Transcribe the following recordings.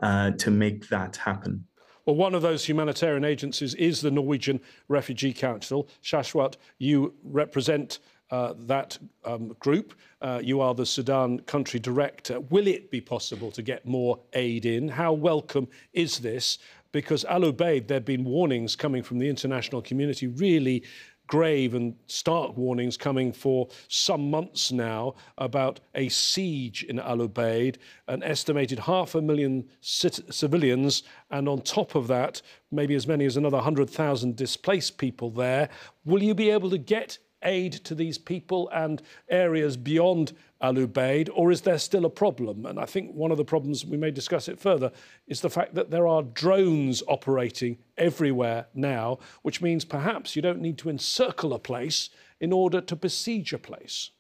to make that happen. Well, one of those humanitarian agencies is the Norwegian Refugee Council. Shashwat, you represent that group. You are the Sudan country director. Will it be possible to get more aid in? How welcome is this? Because Al Ubaid, there have been warnings coming from the international community, really grave and stark warnings coming for some months now about a siege in Al Ubaid, an estimated 500,000 civilians, and on top of that, maybe as many as another 100,000 displaced people there. Will you be able to get aid to these people and areas beyond Al Ubaid, or is there still a problem? And I think one of the problems, we may discuss it further, is the fact that there are drones operating everywhere now, which means perhaps you don't need to encircle a place in order to besiege a place.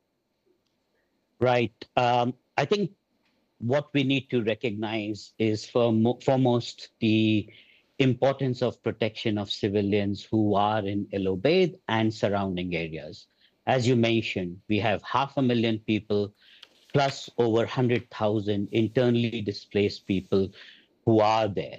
Right. I think what we need to recognize is foremost the importance of protection of civilians who are in Al Ubaid and surrounding areas. As you mentioned, we have 500,000 people plus over 100,000 internally displaced people who are there.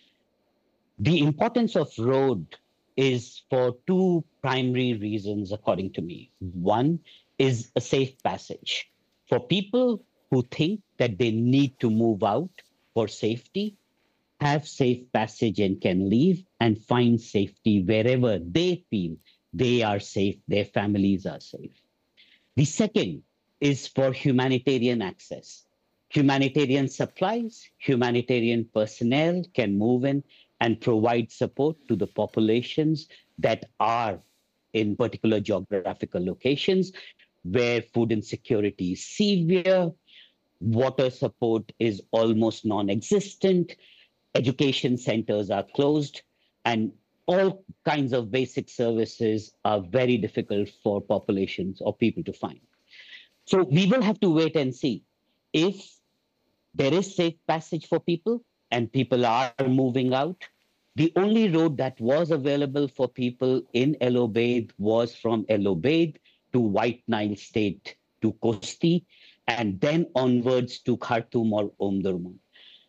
The importance of road is for two primary reasons, according to me. One is a safe passage. For people who think that they need to move out for safety, have safe passage and can leave and find safety wherever they feel they are safe, their families are safe. The second is for humanitarian access. Humanitarian supplies, humanitarian personnel can move in and provide support to the populations that are in particular geographical locations where food insecurity is severe, water support is almost non-existent, education centers are closed, and all kinds of basic services are very difficult for populations or people to find. So we will have to wait and see if there is safe passage for people and people are moving out. The only road that was available for people in Al Ubaid was from Al Ubaid to White Nile State to Kosti, and then onwards to Khartoum or Omdurman.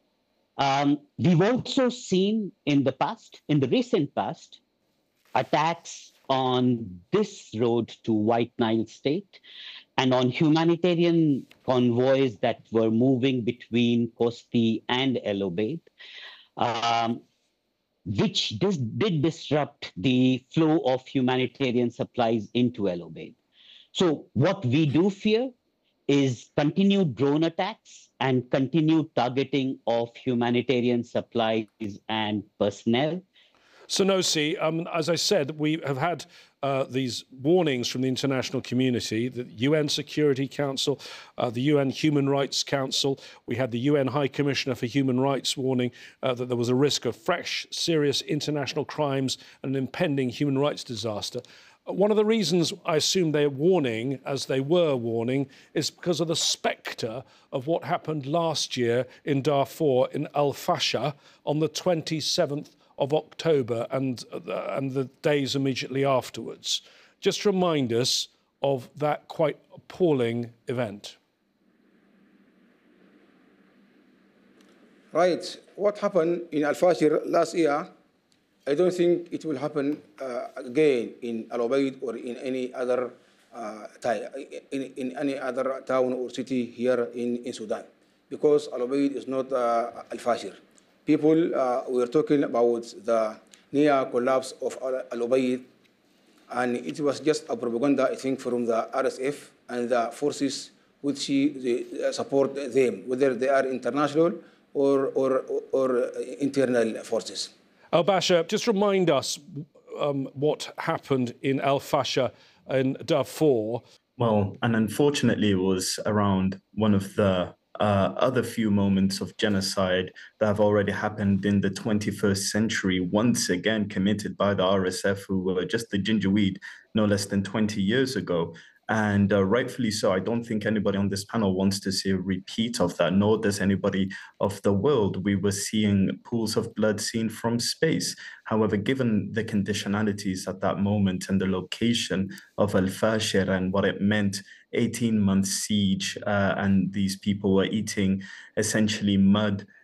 We've also seen in the recent past, attacks on this road to White Nile State and on humanitarian convoys that were moving between Kosti and Al Ubaid, which did disrupt the flow of humanitarian supplies into Al Ubaid. So what we do fear is continued drone attacks and continued targeting of humanitarian supplies and personnel. Sanusi, as I said, we have had these warnings from the international community, the UN Security Council, the UN Human Rights Council. We had the UN High Commissioner for Human Rights warning that there was a risk of fresh, serious international crimes and an impending human rights disaster. One of the reasons I assume they're warning, as they were warning, is because of the spectre of what happened last year in Darfur, in Al Fasher, on the 27th of October and the days immediately afterwards. Just remind us of that quite appalling event. Right. What happened in Al Fasher last year, I don't think it will happen again in Al Ubaid or in any other in any other town or city here in Sudan, because Al Ubaid is not Al Fasher. People were talking about the near collapse of Al Ubaid, and it was just a propaganda, I think, from the RSF and the forces which support them, whether they are international or internal forces. Al-Bashir, just remind us what happened in Al Fasher in Darfur. Well, and unfortunately, it was around one of the other few moments of genocide that have already happened in the 21st century, once again committed by the RSF, who were just the gingerweed no less than 20 years ago. And rightfully so. I don't think anybody on this panel wants to see a repeat of that, nor does anybody of the world. We were seeing pools of blood seen from space. However, given the conditionalities at that moment and the location of Al Fasher and what it meant, 18-month siege, and these people were eating essentially mud